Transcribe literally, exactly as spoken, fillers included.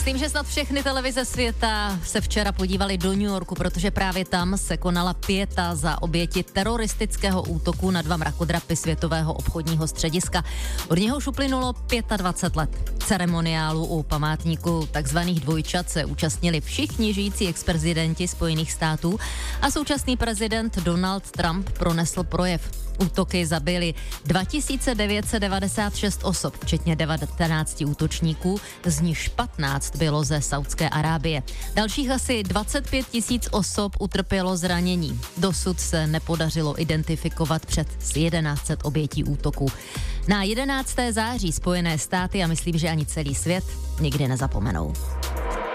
Myslím, že snad všechny televize světa se včera podívali do New Yorku, protože právě tam se konala pieta za oběti teroristického útoku na dva mrakodrapy Světového obchodního střediska. Od něhož uplynulo dvacet pět let. Ceremoniálu u památníku takzvaných dvojčat se účastnili všichni žijící ex-prezidenti Spojených států a současný prezident Donald Trump pronesl projev. Útoky zabili dva tisíce devět set devadesát šest osob, včetně devatenácti útočníků, z nichž patnáct bylo ze Saudské Arábie. Dalších asi dvacet pět tisíc osob utrpělo zranění. Dosud se nepodařilo identifikovat přes jedenáct set obětí útoků. Na jedenáctého září Spojené státy a myslím, že ani celý svět nikdy nezapomenou.